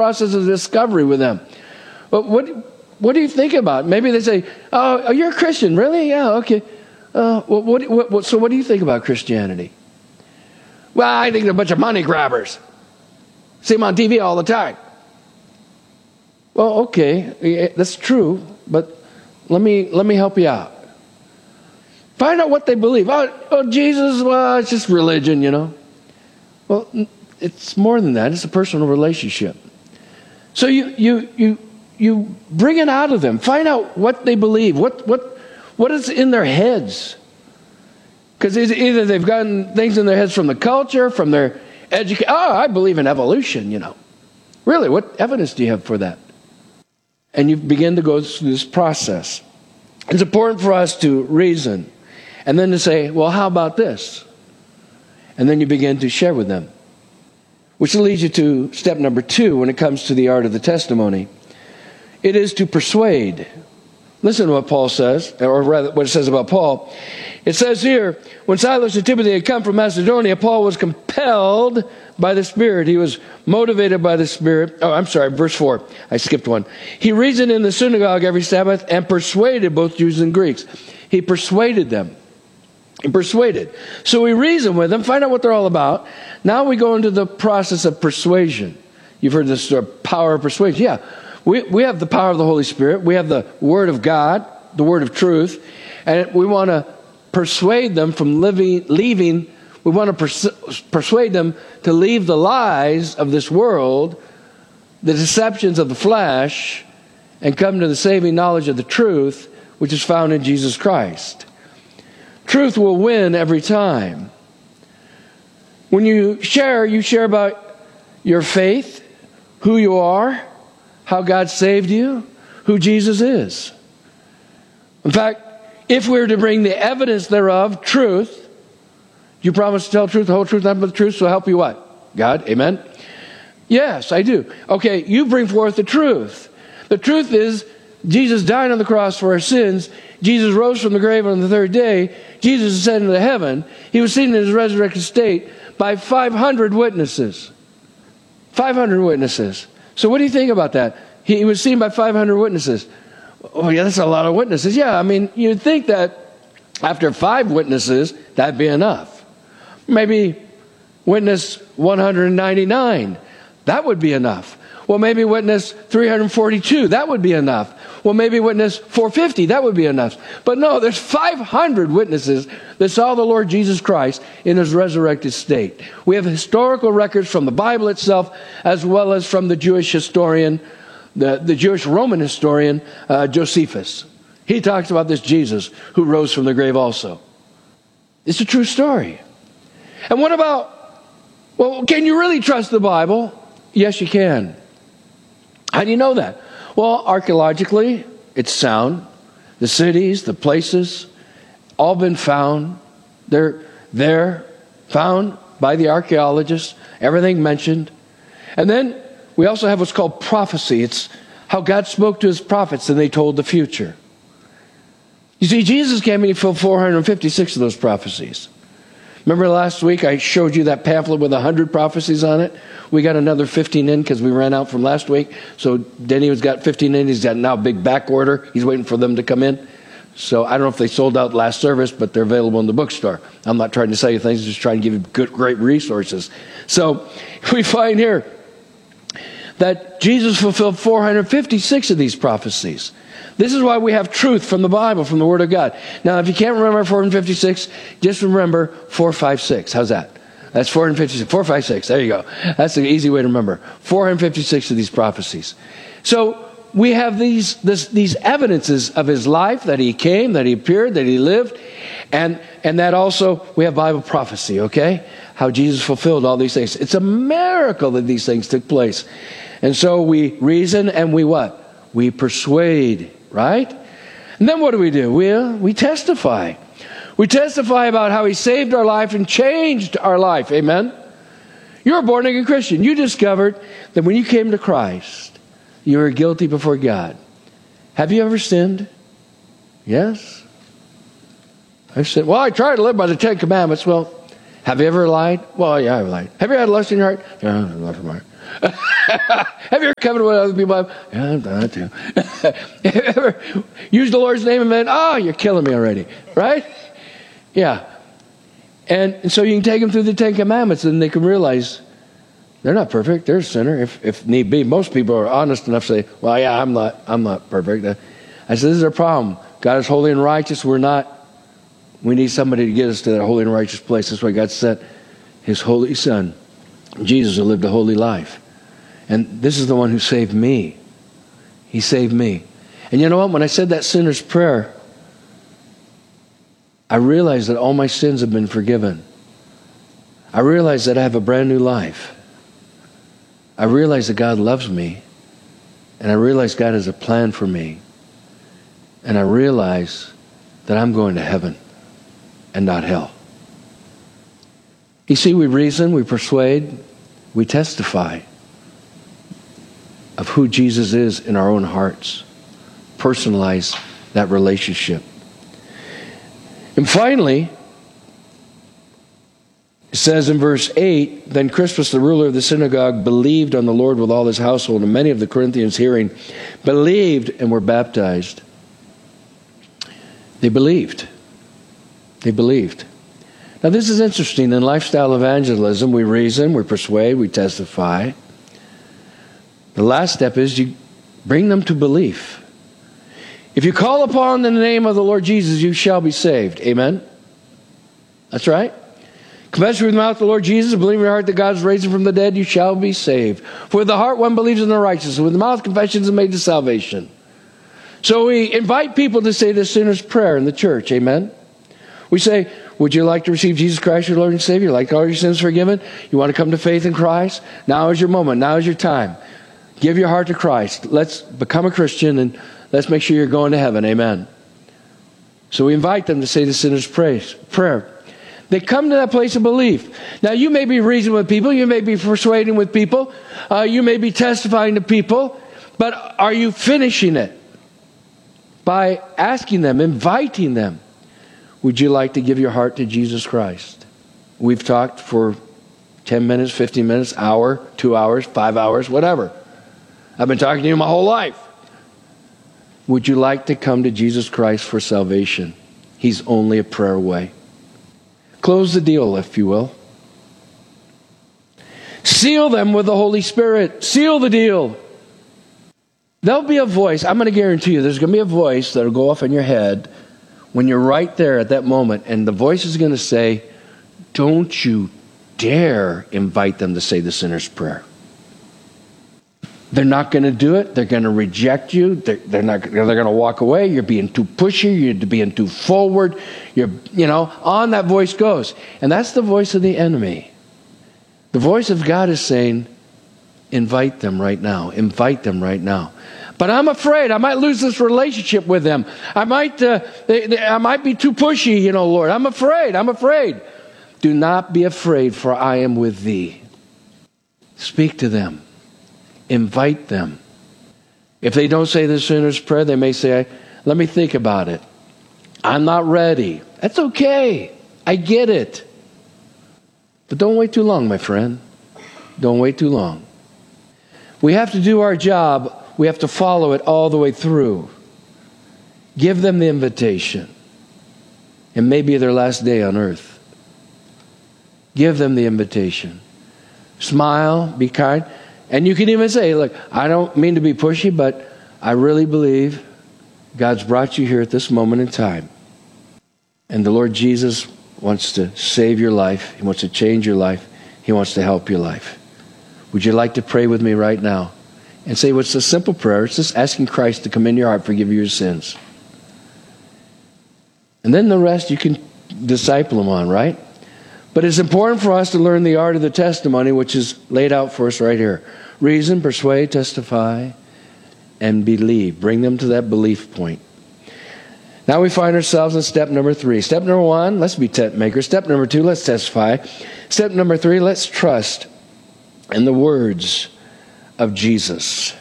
process of discovery with them. But what do you think about? Maybe they say, oh, you're a Christian, really? Yeah, okay. So what do you think about Christianity? Well, I think they're a bunch of money grabbers. See them on TV all the time. Well, okay, that's true, but let me help you out. Find out what they believe. Oh, Jesus, well, it's just religion, you know. Well, it's more than that. It's a personal relationship. So you bring it out of them. Find out what they believe. What is in their heads? Because either they've gotten things in their heads from the culture, from their education. Oh, I believe in evolution, you know. Really, what evidence do you have for that? And you begin to go through this process. It's important for us to reason. And then to say, well, how about this? And then you begin to share with them. Which leads you to step number 2 when it comes to the art of the testimony. It is to persuade. Listen to what Paul says, or rather what it says about Paul. It says here, when Silas and Timothy had come from Macedonia, Paul was compelled by the Spirit. He was motivated by the Spirit. Oh, I'm sorry, verse 4. I skipped one. He reasoned in the synagogue every Sabbath and persuaded both Jews and Greeks. He persuaded them. Persuaded. So we reason with them, find out what they're all about. Now we go into the process of persuasion. You've heard this power of persuasion. Yeah, we have the power of the Holy Spirit. We have the Word of God, the Word of truth. And we want to persuade them from leaving. We want to persuade them to leave the lies of this world, the deceptions of the flesh, and come to the saving knowledge of the truth, which is found in Jesus Christ. Truth will win every time. When you share about your faith, who you are, how God saved you, who Jesus is. In fact, if we were to bring the evidence thereof, truth, you promise to tell the truth, the whole truth, nothing but the truth, so help you what? God, amen? Yes, I do. Okay, you bring forth the truth. The truth is, Jesus died on the cross for our sins. Jesus rose from the grave on the third day. Jesus ascended into heaven. He was seen in his resurrected state by 500 witnesses. 500 witnesses. So what do you think about that? He was seen by 500 witnesses. Oh, yeah, that's a lot of witnesses. Yeah, I mean, you'd think that after 5 witnesses, that'd be enough. Maybe witness 199. That would be enough. Well, maybe witness 342. That would be enough. Well, maybe witness 450. That would be enough. But no, there's 500 witnesses that saw the Lord Jesus Christ in his resurrected state. We have historical records from the Bible itself, as well as from the Jewish historian, the Jewish Roman historian, Josephus. He talks about this Jesus who rose from the grave also. It's a true story. And what about, well, can you really trust the Bible? Yes, you can. How do you know that? Well, archaeologically, it's sound. The cities, the places, all been found. They're there, found by the archaeologists, everything mentioned. And then we also have what's called prophecy. It's how God spoke to his prophets and they told the future. You see, Jesus came and he fulfilled 456 of those prophecies. Remember last week I showed you that pamphlet with 100 prophecies on it? We got another 15 in because we ran out from last week. So Denny has got 15 in. He's got now a big back order. He's waiting for them to come in. So I don't know if they sold out last service, but they're available in the bookstore. I'm not trying to sell you things, just trying to give you good, great resources. So we find here that Jesus fulfilled 456 of these prophecies. This is why we have truth from the Bible, from the Word of God. Now, if you can't remember 456, just remember 456. How's that? That's 456. 456. There you go. That's an easy way to remember. 456 of these prophecies. So we have these evidences of his life, that he came, that he appeared, that he lived, and that also we have Bible prophecy, okay? How Jesus fulfilled all these things. It's a miracle that these things took place. And so we reason and we what? We persuade, right? And then what do? We testify. We testify about how he saved our life and changed our life. Amen? You're a born-again Christian. You discovered that when you came to Christ, you were guilty before God. Have you ever sinned? Yes? I've sinned. Well, I try to live by the 10 Commandments. Well, have you ever lied? Well, yeah, I've lied. Have you had lust in your heart? Yeah, I've lust in my heart. Have you ever coveted what other people have? Yeah, I've done it too. Have you ever used the Lord's name and then, oh, you're killing me already, right? Yeah. And so you can take them through the Ten Commandments and they can realize they're not perfect. They're a sinner if need be. Most people are honest enough to say, well, yeah, I'm not perfect. I said, this is our problem. God is holy and righteous. We're not. We need somebody to get us to that holy and righteous place. That's why God sent His holy Son, Jesus, who lived a holy life. And this is the one who saved me. He saved me. And you know what? When I said that sinner's prayer, I realized that all my sins have been forgiven. I realized that I have a brand new life. I realized that God loves me. And I realized God has a plan for me. And I realize that I'm going to heaven and not hell. You see, we reason, we persuade, we testify of who Jesus is in our own hearts. Personalize that relationship. And finally, it says in verse 8, then Crispus, the ruler of the synagogue, believed on the Lord with all his household, and many of the Corinthians hearing believed and were baptized. They believed. They believed. Now this is interesting. In lifestyle evangelism, we reason, we persuade, we testify. The last step is you bring them to belief. If you call upon the name of the Lord Jesus, you shall be saved. Amen? That's right. Confess with your mouth the Lord Jesus, and believe in your heart that God is raised him from the dead, you shall be saved. For with the heart one believes in the righteous, and with the mouth confession is made to salvation. So we invite people to say the sinner's prayer in the church. Amen? We say, would you like to receive Jesus Christ, your Lord and Savior? Like all your sins forgiven? You want to come to faith in Christ? Now is your moment. Now is your time. Give your heart to Christ. Let's become a Christian and let's make sure you're going to heaven. Amen. So we invite them to say the sinner's prayer. They come to that place of belief. Now you may be reasoning with people. You may be persuading with people. You may be testifying to people. But are you finishing it by asking them, inviting them, would you like to give your heart to Jesus Christ? We've talked for 10 minutes, 15 minutes, hour, 2 hours, 5 hours, whatever. I've been talking to you my whole life. Would you like to come to Jesus Christ for salvation? He's only a prayer away. Close the deal, if you will. Seal them with the Holy Spirit. Seal the deal. There'll be a voice. I'm going to guarantee you there's going to be a voice that'll go off in your head when you're right there at that moment. And the voice is going to say, don't you dare invite them to say the sinner's prayer. They're not going to do it. They're going to reject you. They're going to walk away. You're being too pushy. You're being too forward. On that voice goes. And that's the voice of the enemy. The voice of God is saying, invite them right now. Invite them right now. But I'm afraid I might lose this relationship with them. I might be too pushy, Lord. I'm afraid. Do not be afraid, for I am with thee. Speak to them. Invite them. If they don't say the sinner's prayer, they may say, let me think about it. I'm not ready. That's okay. I get it. But don't wait too long, my friend. Don't wait too long. We have to do our job. We have to follow it all the way through. Give them the invitation. It may be their last day on earth. Give them the invitation. Smile, be kind. And you can even say, look, I don't mean to be pushy, but I really believe God's brought you here at this moment in time. And the Lord Jesus wants to save your life. He wants to change your life. He wants to help your life. Would you like to pray with me right now? And say, what's a simple prayer? It's just asking Christ to come in your heart, forgive you your sins. And then the rest you can disciple them on, right? But it's important for us to learn the art of the testimony, which is laid out for us right here. Reason, persuade, testify, and believe. Bring them to that belief point. Now we find ourselves in step number 3. Step number 1, let's be tent makers. Step number 2, let's testify. Step number 3, let's trust in the words of Jesus.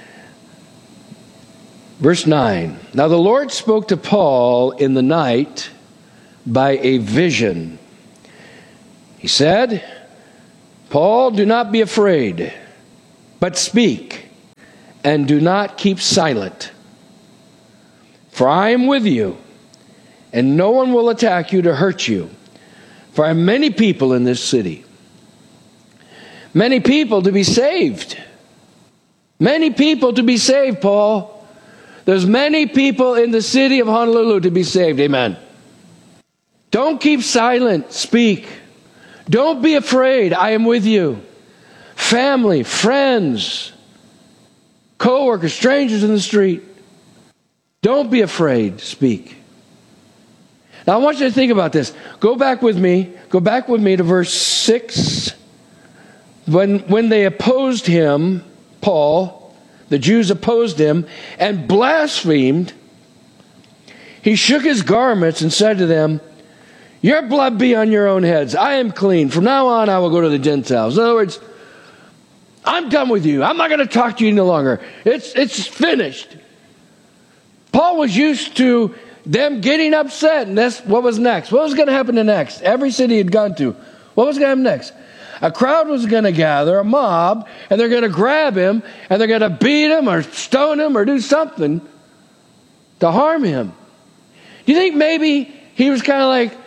Verse 9. Now the Lord spoke to Paul in the night by a vision. He said, Paul, do not be afraid. but speak, and do not keep silent. For I am with you, and no one will attack you to hurt you. For I have many people in this city. Many people to be saved. Many people to be saved, Paul. There's many people in the city of Honolulu to be saved. Amen. Don't keep silent. Speak. Don't be afraid. I am with you. Family, friends, co-workers, strangers in the street. Don't be afraid. Speak. Now I want you to think about this. Go back with me to verse 6. When they opposed him, Paul, the Jews opposed him and blasphemed, he shook his garments and said to them, your blood be on your own heads. I am clean. From now on, I will go to the Gentiles. In other words, I'm done with you. I'm not going to talk to you any longer. It's finished. Paul was used to them getting upset, and that's what was next. What was going to happen next? Every city he'd gone to, what was going to happen next? A crowd was going to gather, a mob, and they're going to grab him, and they're going to beat him or stone him or do something to harm him. Do you think maybe he was kind of like,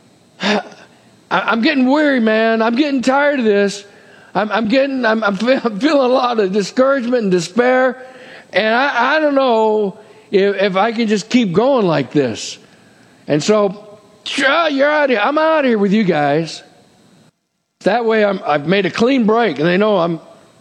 I'm getting weary, man. I'm getting tired of this. I'm feeling a lot of discouragement and despair, and I don't know if I can just keep going like this. And so, sure, you're out of here. I'm out of here with you guys. That way I've made a clean break, and they know I'm...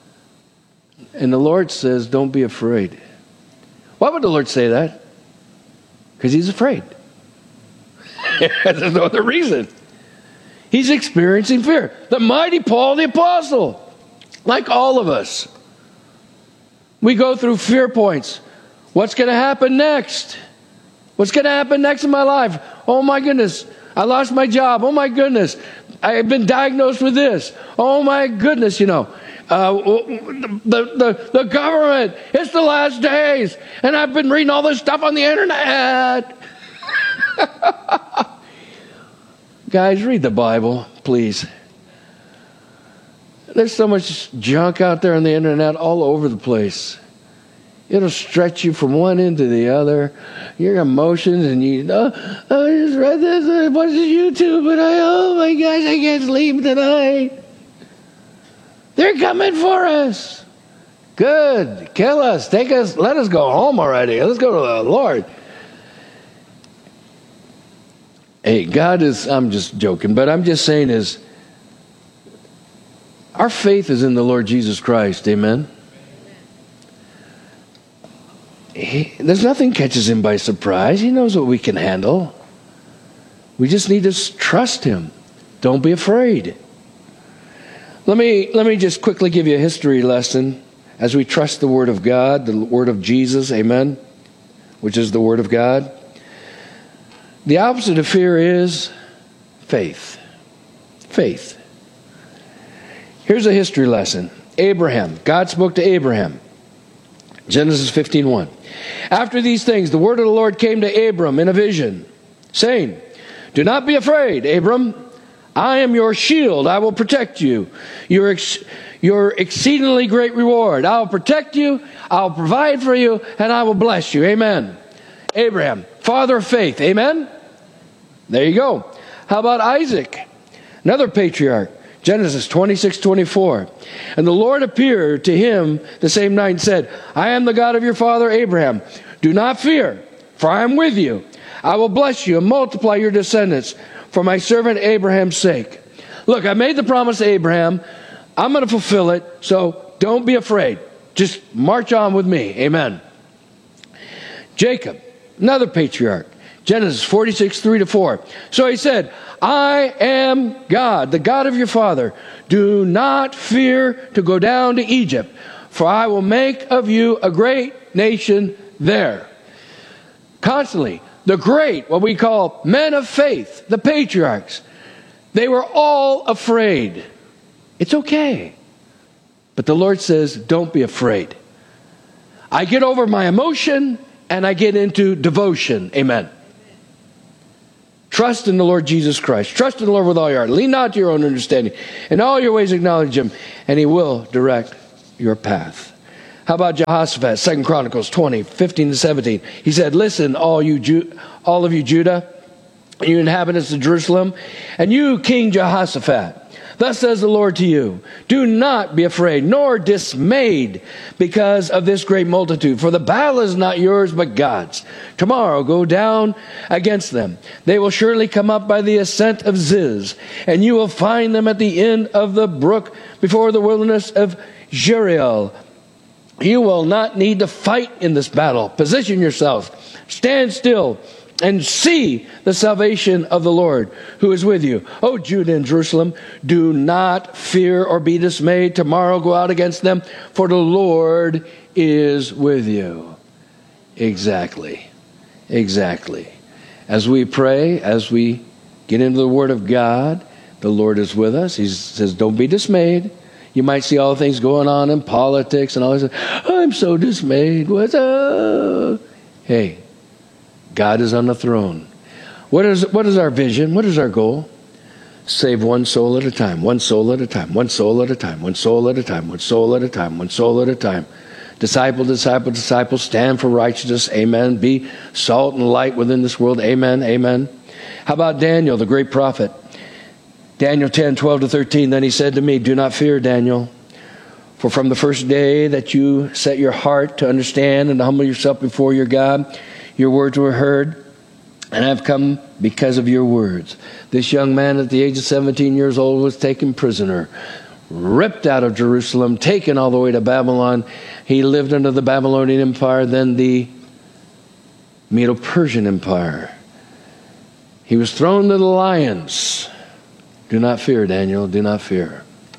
And the Lord says, don't be afraid. Why would the Lord say that? Because he's afraid. There's no other reason. He's experiencing fear. The mighty Paul the Apostle, like all of us. We go through fear points. What's going to happen next? What's going to happen next in my life? Oh my goodness, I lost my job. Oh my goodness, I've been diagnosed with this. Oh my goodness, the government, it's the last days. And I've been reading all this stuff on the internet. Guys, read the Bible, please. There's so much junk out there on the internet all over the place. It'll stretch you from one end to the other. Your emotions, and I just read this, I watched YouTube, and oh my gosh, I can't sleep tonight. They're coming for us. Good. Kill us. Take us. Let us go home already. Let's go to the Lord. Hey, God is, I'm just joking, but I'm just saying is, our faith is in the Lord Jesus Christ. Amen. There's nothing catches him by surprise. He knows what we can handle. We just need to trust him. Don't be afraid. Let me just quickly give you a history lesson as we trust the Word of God, the Word of Jesus, amen, which is the Word of God. The opposite of fear is faith. Faith. Here's a history lesson. Abraham. God spoke to Abraham. Genesis 15:1. After these things, the word of the Lord came to Abram in a vision, saying, do not be afraid, Abram. I am your shield. I will protect you. Your exceedingly great reward. I will protect you. I will provide for you. And I will bless you. Amen. Abraham, father of faith. Amen. There you go. How about Isaac? Another patriarch. Genesis 26:24. And the Lord appeared to him the same night and said, I am the God of your father Abraham. Do not fear, for I am with you. I will bless you and multiply your descendants for my servant Abraham's sake. Look, I made the promise to Abraham. I'm going to fulfill it, so don't be afraid. Just march on with me. Amen. Jacob, another patriarch. Genesis 46:3-4. So he said, I am God, the God of your father. Do not fear to go down to Egypt, for I will make of you a great nation there. Constantly, the great, what we call men of faith, the patriarchs, they were all afraid. It's okay. But the Lord says, don't be afraid. I get over my emotion and I get into devotion. Amen. Trust in the Lord Jesus Christ. Trust in the Lord with all your heart. Lean not to your own understanding. In all your ways acknowledge him, and he will direct your path. How about Jehoshaphat? 2 Chronicles 20, 15 to 17. He said, listen, all of you Judah, you inhabitants of Jerusalem, and you, King Jehoshaphat, thus says the Lord to you, do not be afraid, nor dismayed because of this great multitude, for the battle is not yours, but God's. Tomorrow go down against them. They will surely come up by the ascent of Ziz, and you will find them at the end of the brook before the wilderness of Jeriel. You will not need to fight in this battle. Position yourselves. Stand still and see the salvation of the Lord who is with you. O Judah and Jerusalem, do not fear or be dismayed. Tomorrow go out against them, for the Lord is with you. Exactly. As we pray, as we get into the Word of God, the Lord is with us. He says, don't be dismayed. You might see all the things going on in politics and all this. I'm so dismayed. What's up? Hey, God is on the throne. What is our vision? What is our goal? Save one soul at a time. One soul at a time. One soul at a time. One soul at a time. One soul at a time. One soul at a time. Disciple, disciple, disciple. Stand for righteousness. Amen. Be salt and light within this world. Amen. Amen. How about Daniel, the great prophet? Daniel 10, 12 to 13, then he said to me, do not fear, Daniel, for from the first day that you set your heart to understand and to humble yourself before your God, your words were heard, and I have come because of your words. This young man at the age of 17 years old was taken prisoner, ripped out of Jerusalem, taken all the way to Babylon. He lived under the Babylonian Empire, then the Medo-Persian Empire. He was thrown to the lions. Do not fear, Daniel. Do not fear.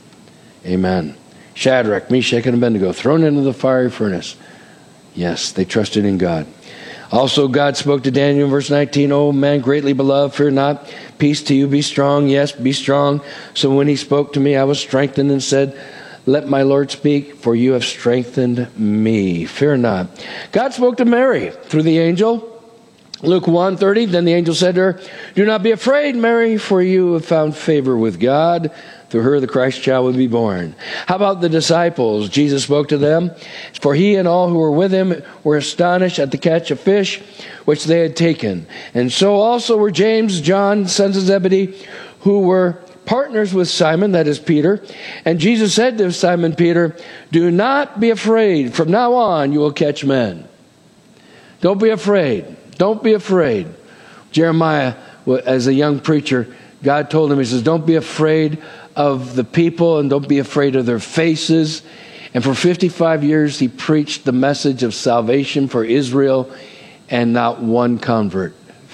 Amen. Shadrach, Meshach, and Abednego thrown into the fiery furnace. Yes, they trusted in God. Also, God spoke to Daniel in verse 19, O man greatly beloved, fear not. Peace to you. Be strong. Yes, be strong. So when he spoke to me, I was strengthened and said, let my Lord speak, for you have strengthened me. Fear not. God spoke to Mary through the angel. Luke 1:30, then the angel said to her, do not be afraid, Mary, for you have found favor with God. Through her the Christ child will be born. How about the disciples? Jesus spoke to them, for he and all who were with him were astonished at the catch of fish which they had taken. And so also were James, John, sons of Zebedee, who were partners with Simon, that is Peter. And Jesus said to Simon Peter, do not be afraid. From now on you will catch men. Don't be afraid. Don't be afraid. Jeremiah, as a young preacher, God told him, he says, don't be afraid of the people and don't be afraid of their faces. And for 55 years, he preached the message of salvation for Israel and not one convert.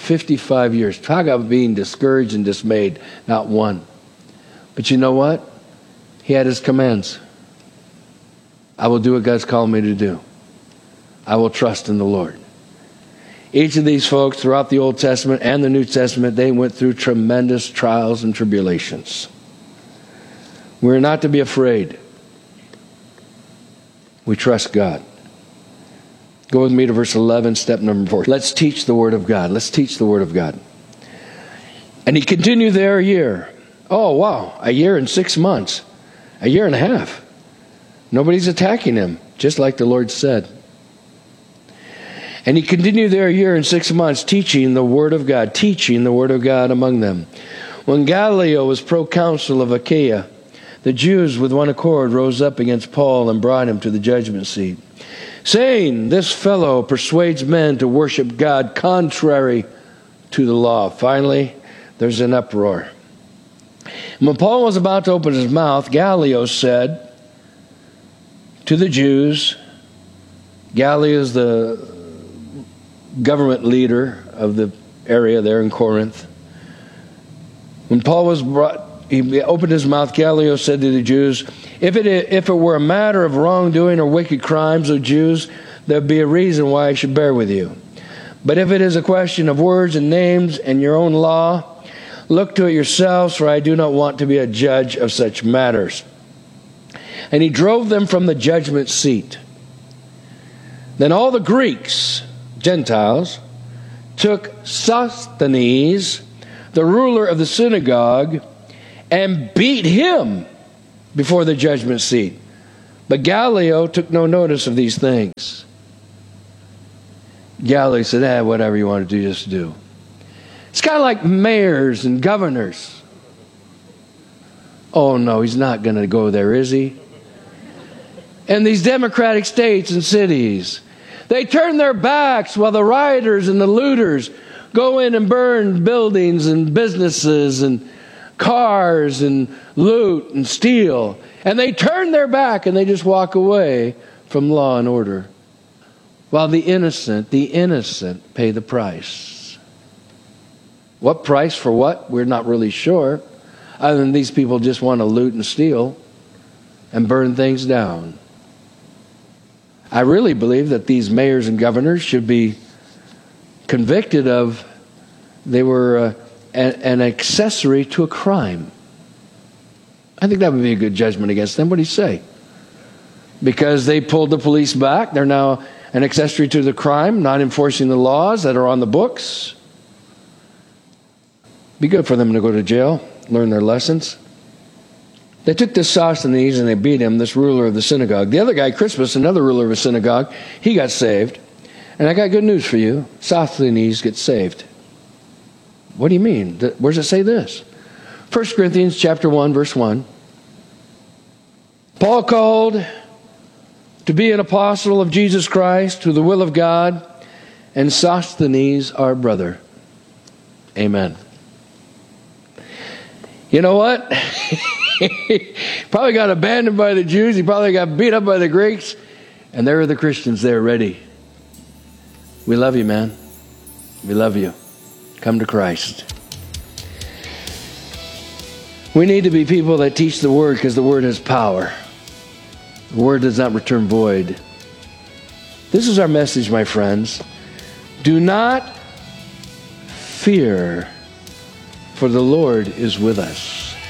55 years. Talk about being discouraged and dismayed. Not one. But you know what? He had his commands. I will do what God's called me to do. I will trust in the Lord. Each of these folks throughout the Old Testament and the New Testament, they went through tremendous trials and tribulations. We're not to be afraid. We trust God. Go with me to verse 11, step number 4. Let's teach the Word of God. Let's teach the Word of God. And he continued there a year. Oh, wow. A year and 6 months. A year and a half. Nobody's attacking him, just like the Lord said. And he continued there a year and 6 months, teaching the Word of God among them. When Gallio was proconsul of Achaia, the Jews with one accord rose up against Paul and brought him to the judgment seat, saying, this fellow persuades men to worship God contrary to the law. Finally, there's an uproar. And when Paul was about to open his mouth, Gallio said to the Jews, Gallio is the government leader of the area there in Corinth. When Paul was brought, he opened his mouth, Gallio said to the Jews, if it were a matter of wrongdoing or wicked crimes of Jews, there'd be a reason why I should bear with you. But if it is a question of words and names and your own law, look to it yourselves, for I do not want to be a judge of such matters. And he drove them from the judgment seat. Then all the Greeks, Gentiles, took Sosthenes, the ruler of the synagogue, and beat him before the judgment seat. But Gallio took no notice of these things. Gallio said, whatever you want to do, just do. It's kind of like mayors and governors. Oh no, he's not going to go there, is he? And these democratic states and cities, they turn their backs while the rioters and the looters go in and burn buildings and businesses and cars and loot and steal. And they turn their back and they just walk away from law and order. While the innocent pay the price. What price for what? We're not really sure. Other than these people just want to loot and steal and burn things down. I really believe that these mayors and governors should be convicted of they were an accessory to a crime. I think that would be a good judgment against them. What do you say? Because they pulled the police back, they're now an accessory to the crime, not enforcing the laws that are on the books. Be good for them to go to jail, learn their lessons. They took this Sosthenes and they beat him, this ruler of the synagogue. The other guy, Crispus, another ruler of a synagogue, he got saved. And I got good news for you. Sosthenes gets saved. What do you mean? Where does it say this? 1 Corinthians chapter 1, verse 1. Paul called to be an apostle of Jesus Christ to the will of God, and Sosthenes our brother. Amen. You know what? Probably got abandoned by the Jews. He probably got beat up by the Greeks. And there are the Christians there ready. We love you, man. We love you. Come to Christ. We need to be people that teach the Word because the Word has power. The Word does not return void. This is our message, my friends. Do not fear, for the Lord is with us.